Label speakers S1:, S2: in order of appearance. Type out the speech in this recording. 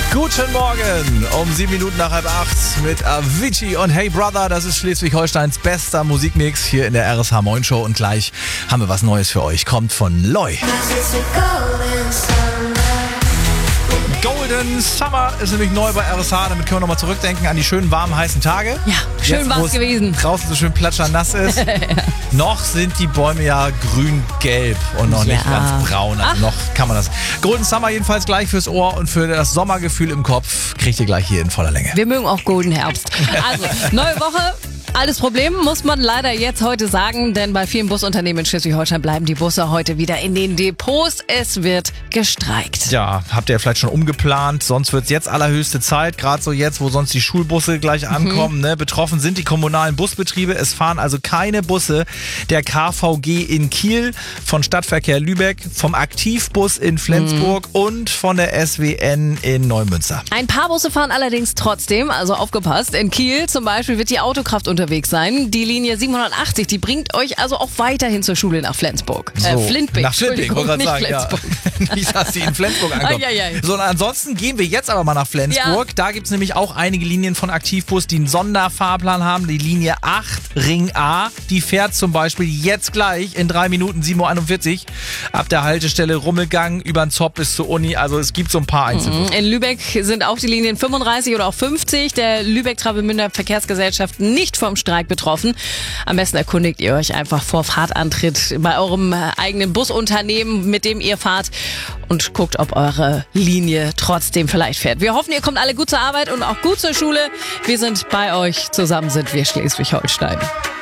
S1: Guten Morgen, um 7 Minuten nach halb 8 mit Avicii und Hey Brother. Das ist Schleswig-Holsteins bester Musikmix hier in der RSH Moin Show. Und gleich haben wir was Neues für euch. Kommt von Loy. Golden Summer ist nämlich neu bei RSH. Damit können wir nochmal zurückdenken an die schönen, warmen, heißen Tage.
S2: Ja, schön war es gewesen.
S1: Draußen so schön platschernass ist. Noch sind die Bäume ja grün-gelb und noch nicht ganz braun. Also noch kann man das. Golden Summer jedenfalls gleich fürs Ohr und für das Sommergefühl im Kopf kriegt ihr gleich hier in voller Länge.
S2: Wir mögen auch Golden Herbst. Also, neue Woche. Alles Problem, muss man leider jetzt heute sagen, denn bei vielen Busunternehmen in Schleswig-Holstein bleiben die Busse heute wieder in den Depots. Es wird gestreikt.
S1: Ja, habt ihr vielleicht schon umgeplant, sonst wird es jetzt allerhöchste Zeit, gerade so jetzt, wo sonst die Schulbusse gleich ankommen. Ne? Betroffen sind die kommunalen Busbetriebe. Es fahren also keine Busse der KVG in Kiel, von Stadtverkehr Lübeck, vom Aktivbus in Flensburg und von der SWN in Neumünster.
S2: Ein paar Busse fahren allerdings trotzdem, also aufgepasst. In Kiel zum Beispiel wird die Autokraft unterwegs sein. Die Linie 780, die bringt euch also auch weiterhin zur Schule nach Flensburg. Flintbeek.
S1: Nach Flintbeek, wollte ich
S2: nicht
S1: sagen. Ja. Nicht, dass sie in Flensburg ankommt. So, und ansonsten gehen wir jetzt aber mal nach Flensburg. Ja. Da gibt es nämlich auch einige Linien von Aktivbus, die einen Sonderfahrplan haben. Die Linie 8, Ring A, die fährt zum Beispiel jetzt gleich in 3 Minuten, 7.41 Uhr, ab der Haltestelle Rummelgang über den Zopp bis zur Uni. Also es gibt so ein paar Einzelbusse.
S2: In Lübeck sind auch die Linien 35 oder auch 50 der Lübeck-Travemünder Verkehrsgesellschaft nicht vom Streik betroffen. Am besten erkundigt ihr euch einfach vor Fahrtantritt bei eurem eigenen Busunternehmen, mit dem ihr fahrt, und guckt, ob eure Linie trotzdem vielleicht fährt. Wir hoffen, ihr kommt alle gut zur Arbeit und auch gut zur Schule. Wir sind bei euch. Zusammen sind wir Schleswig-Holstein.